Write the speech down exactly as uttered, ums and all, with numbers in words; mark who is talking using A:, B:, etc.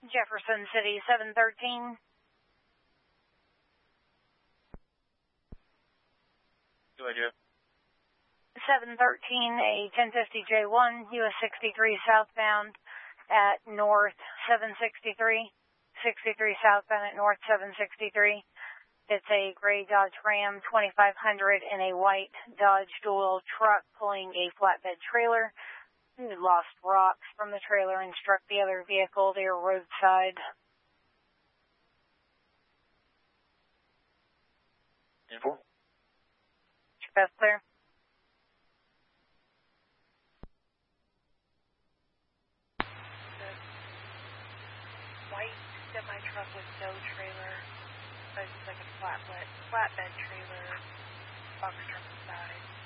A: Jefferson City, seven thirteen.
B: Go ahead, Jeff.
A: seven thirteen, a ten fifty J one, U S sixty-three southbound at north seven sixty-three. sixty-three southbound at north seven sixty-three. It's a gray Dodge Ram twenty-five hundred and a white Dodge dual truck pulling a flatbed trailer. We lost rocks from the trailer and struck the other vehicle. They are roadside.
B: Info.
A: Best clear. The white semi-truck with no trailer, but it's like a flatbed, flatbed trailer, box truck side.